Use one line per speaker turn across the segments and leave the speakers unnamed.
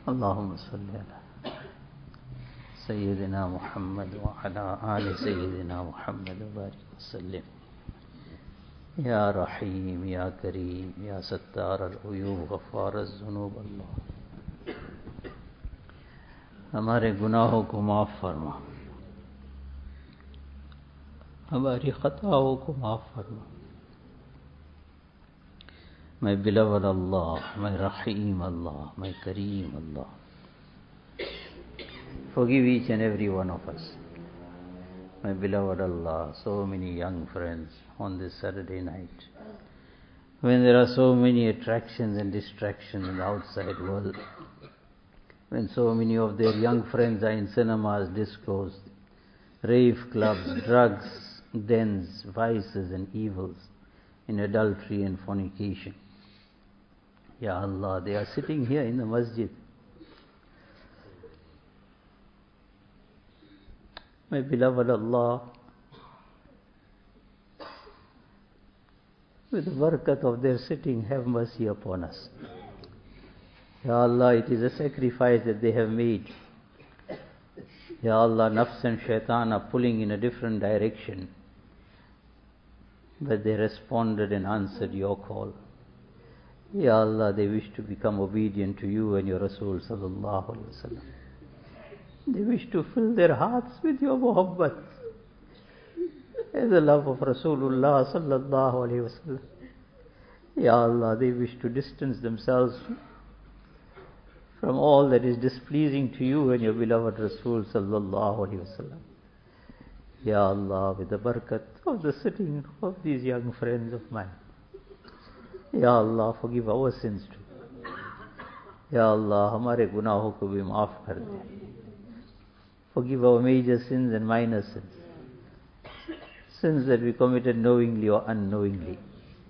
اللهم صل على سيدنا محمد وعلى آل سيدنا محمد وبارك وسلم. یا رحیم یا کریم یا ستار العیوب غفار الذنوب اللہ، ہمارے گناہوں کو معاف فرما، ہماری خطاؤں کو معاف فرما. My beloved Allah, my Rahim Allah, my Kareem Allah, forgive each and every one of us. My beloved Allah, so many young friends on this Saturday night, when there are so many attractions and distractions in the outside world, when so many of their young friends are in cinemas, discos, rave clubs, drugs, dens, vices and evils, in adultery and fornication. Ya Allah, they are sitting here in the masjid. My beloved Allah, with the barakat of their sitting, have mercy upon us. Ya Allah, it is a sacrifice that they have made. Ya Allah, nafs and shaitan are pulling in a different direction, but they responded and answered your call. Ya Allah, they wish to become obedient to you and your Rasul sallallahu alaihi wasallam. They wish to fill their hearts with your muhabbat and the love of Rasulullah sallallahu alaihi wasallam. Ya Allah, they wish to distance themselves from all that is displeasing to you and your beloved Rasul sallallahu alaihi wasallam. Ya Allah, with the barakat of the sitting of these young friends of mine, Ya Allah, forgive our sins too. Ya Allah, हमारे गुनाहों को भी माफ कर दे. Forgive our major sins and minor sins, sins that we committed knowingly or unknowingly,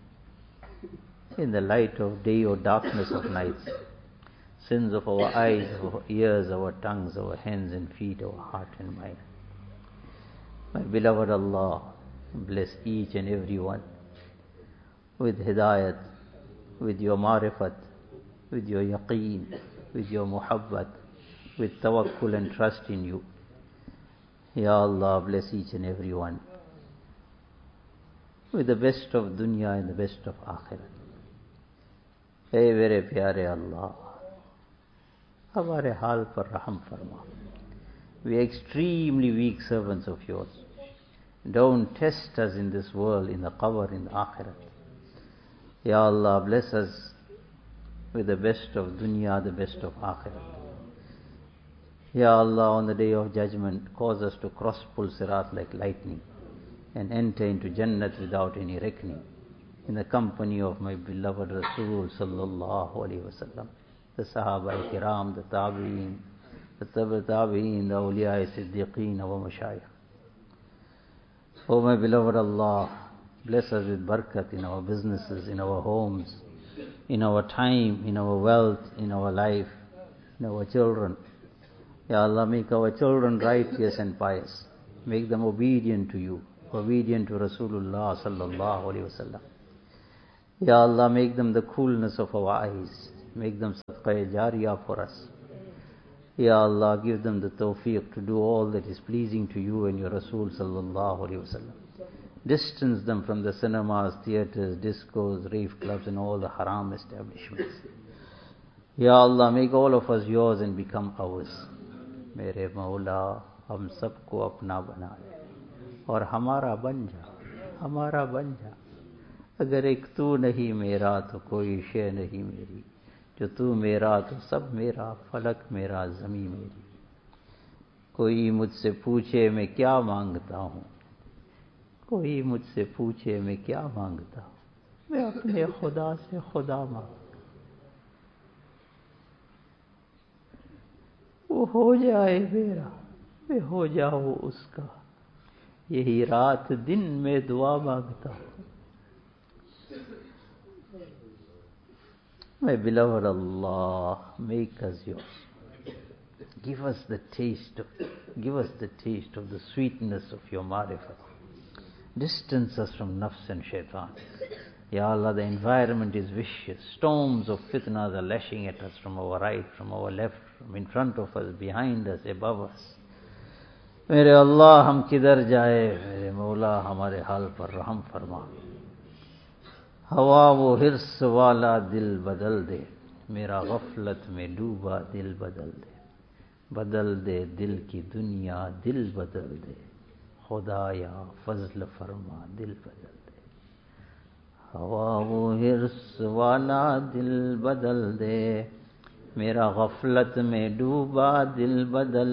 in the light of day or darkness of nights, sins of our eyes, our ears, our tongues, our hands and feet, our heart and mind. My beloved Allah, bless each and every one with hidayat, with your marifat, with your yaqeen, with your muhabbat, with tawakkul and trust in you. Ya Allah, bless each and every one with the best of dunya and the best of akhirat. Hey mere pyare Allah, hamare haal par raham farma. We are extremely weak servants of yours. Don't test us in this world, in the qabr, in the akhirat. Ya Allah, bless us with the best of dunya, the best of akhirat. Ya Allah, on the day of judgment, cause us to cross Pul Sirat like lightning and enter into Jannat without any reckoning, in the company of my beloved Rasul sallallahu alaihi wasallam, the Sahaba Kiram, the Tabi'een, the Tabi' Tabi'een, the Awliya Siddiqeen, our Mashayikh. Oh my beloved Allah, bless us with barakat in our businesses, in our homes, in our time, in our wealth, in our life, in our children. Ya Allah, make our children righteous and pious. Make them obedient to you, obedient to Rasulullah sallallahu alaihi wasallam. Ya Allah, make them the coolness of our eyes. Make them sadaqah jariyah for us. Ya Allah, give them the tawfiq to do all that is pleasing to you and your Rasul sallallahu alaihi wasallam. Distance them from the cinemas, theatres, discos, rave clubs and all the haram establishments. Ya Allah, make all of us yours and become ours. मेरे मौला, हम सबको अपना बना ले और हमारा बन जा, हमारा बन जा. अगर एक तू नहीं मेरा तो कोई शय नहीं मेरी, जो तू मेरा तो सब मेरा, फलक मेरा ज़मीं मेरी. कोई मुझसे पूछे मैं क्या मांगता हूँ, कोई मुझसे पूछे मैं क्या मांगता हूँ, मैं अपने खुदा से खुदा मांग. वो हो जाए मेरा, मैं हो जाऊँ उसका, यही रात दिन में दुआ मांगता हूँ. My beloved Allah, make us yours. Give us the taste of the sweetness of your marifat. Distance us from nafs and shaitan. Ya Allah, the environment is vicious. Storms of fitnas are lashing at us from our right, from our left, from in front of us, behind us, above us. मेरे अल्लाह हम किधर जाए, मेरे मौला हमारे हाल पर रहम फरमा। हवा वो हिर्स वाला दिल बदल दे, मेरा गफलत में डूबा दिल बदल दे दिल की दुनिया, दिल बदल दे खुदाया फजल फरमा, दिल बदल दे। हवा वो हिर्स वाला दिल बदल दे, मेरा गफलत में डूबा दिल बदल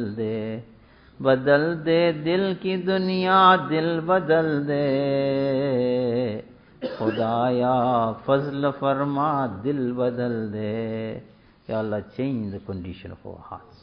दे दिल की दुनिया, दिल बदल दे खुदाया फजल फरमा, दिल बदल दे। या अल्लाह, change the condition of our hearts.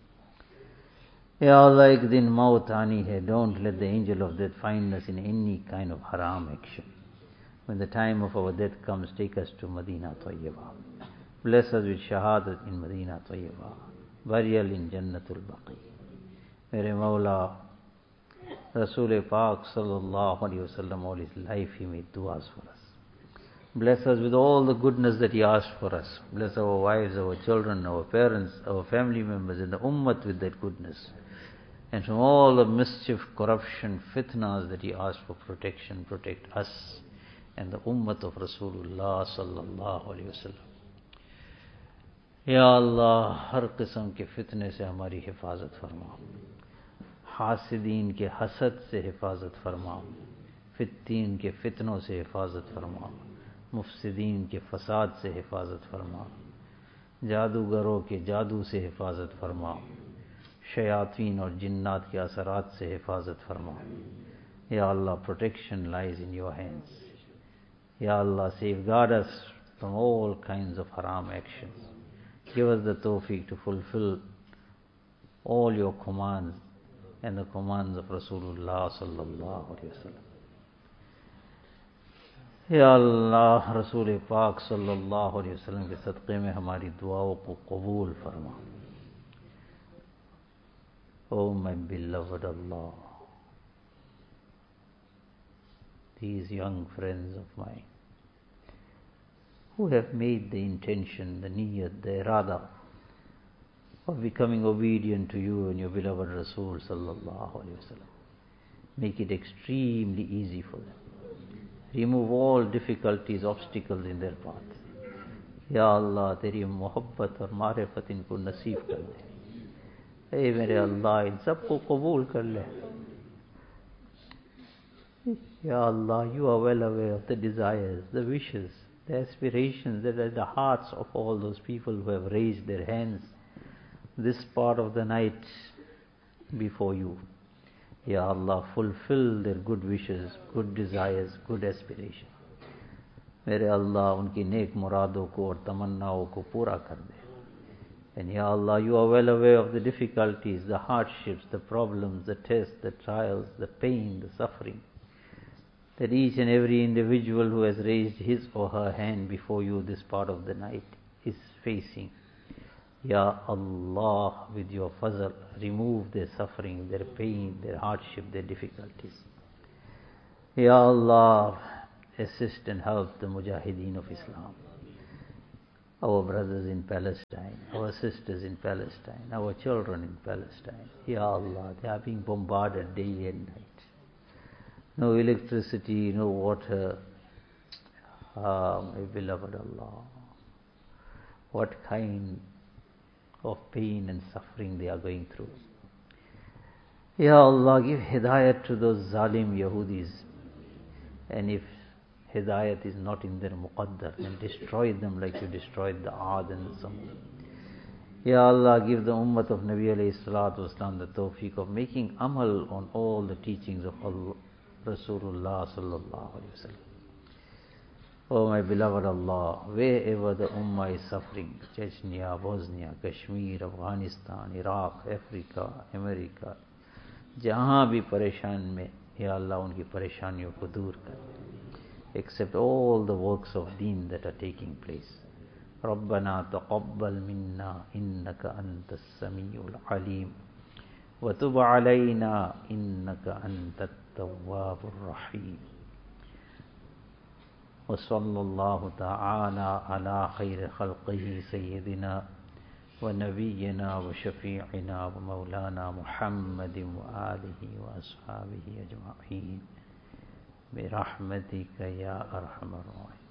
या अल्लाह, एक दिन मौत आनी है। Don't let the angel of death find us in any kind of हराम action. When the time of our death comes, take us to Medina Tayyibah. Bless us with shahadat in Medina Tayyibah, burial in Jannatul Baqi. Mere Mawla, Rasul Pak sallallahu alayhi wa sallam, all his life he made du'as for us. Bless us with all the goodness that he asked for us. Bless our wives, our children, our parents, our family members, and the ummat with that goodness. And from all the mischief, corruption, fitnas that he asked for protection, protect us and the ummat of Rasulullah sallallahu alayhi wa sallam. Ya Allah, हर किस्म के फितने से हमारी हिफाजत फरमा, हासिदीन के हसद से हिफाजत फरमा, फित्तीन के फितनों से हिफाजत फरमा, मुफसिदीन के फसाद से हिफाजत फरमा, जादूगरों के जादू से हिफाजत फरमा, शयातीन और जिन्नात के असरात से हिफाजत फरमा। या अल्लाह, protection lies in your hands. Ya Allah, safeguard us from all kinds of haram actions. Give us the tawfiq to fulfill all your commands and the commands of Rasulullah sallallahu alaihi wasallam. Ya Allah, Rasul Pak sallallahu alaihi wasallam के सदक़े में हमारी दुआओं को कबूल फरमा। Oh my beloved Allah, these young friends of mine who have made the intention, the niyyat, the irada of becoming obedient to you and your beloved Rasul sallallahu alaihi wasallam, make it extremely easy for them. Remove all difficulties, obstacles in their path. Ya Allah, तेरी मोहब्बत और मारिफत इनको नसीब कर दे। ए मेरे अल्लाह, इन सबको कबूल कर ले। Ya Allah, you are well aware of the desires, the wishes, the aspirations that are in the hearts of all those people who have raised their hands this part of the night before you. Ya Allah, fulfill their good wishes, good desires, good aspirations. मेरे अल्लाह, उनकी नेक मुरादों को और तमन्नाओं को पूरा कर दे। And Ya Allah, you are well aware of the difficulties, the hardships, the problems, the tests, the trials, the pain, the suffering that each and every individual who has raised his or her hand before you this part of the night is facing. Ya Allah, with your fazl, remove their suffering, their pain, their hardship, their difficulties. Ya Allah, assist and help the mujahideen of Islam, our brothers in Palestine, our sisters in Palestine, our children in Palestine. Ya Allah, they are being bombarded day and night. No electricity, no water. Ah, my beloved Allah, what kind of pain and suffering they are going through. Ya Allah, give hidayat to those zalim Yahudis, and if hidayat is not in their muqaddar, then destroy them like you destroyed the Aad and the Samud. Ya Allah, give the ummah of Nabi alayhi salatu wasalam the tawfiq of making amal on all the teachings of Allah, Rasulullah sallallahu alayhi wa sallam. Oh my beloved Allah, wherever the ummah is suffering, Chechnya, Bosnia, Kashmir, Afghanistan, Iraq, Africa, America, जहाँ भी परेशान में, या अल्लाह उनकी परेशानियों को दूर कर, accept all the works of deen that are taking place. ربنا تقبل منا إنك أنت السميع العليم وتب علينا إنك أنت التواب الرحيم. वसल्लल्लाहु तआला अला खैर खल्क़िही सय्यदिना व नबीना व शफ़ीइना व मौलाना मुहम्मदिन व आलिहि व अस्हाबिहि अजमईन बिरहमतिक या अरहमर राहिमीन।